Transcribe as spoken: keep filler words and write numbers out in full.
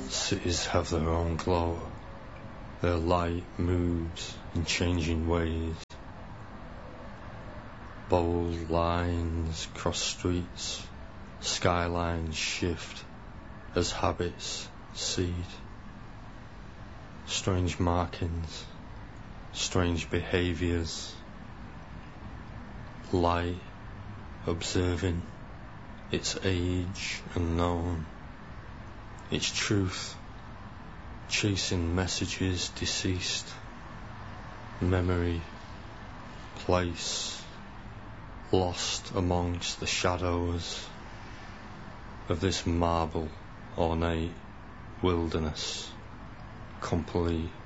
Cities have their own glow. Their light moves in changing ways. Bold lines cross streets. Skylines shift as habits seed. Strange markings, strange behaviours. Light observing its age unknown, its truth chasing messages deceased. Memory, place, lost amongst the shadows of this marble ornate wilderness, complete